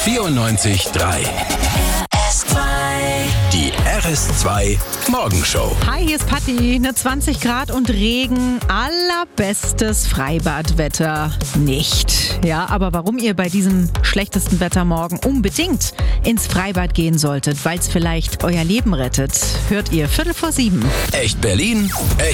94,3. Die RS2 Morgenshow. Hi, hier ist Patti. 20 Grad und Regen. Allerbestes Freibadwetter nicht. Ja, aber warum ihr bei diesem schlechtesten Wetter morgen unbedingt ins Freibad gehen solltet, weil es vielleicht euer Leben rettet, hört ihr 6:45. Echt Berlin, echt